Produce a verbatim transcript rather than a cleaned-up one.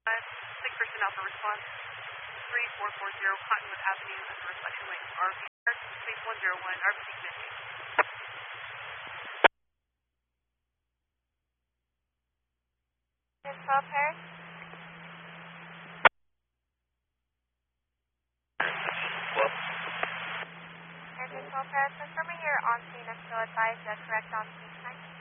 Uh, six percent Alpha response, three four four zero Cottonwood Avenue at the reception lane R V R, space one zero one, R V C connecting. Info Paris. Air Control Paris, confirming you're on scene and still advised the correct on scene time.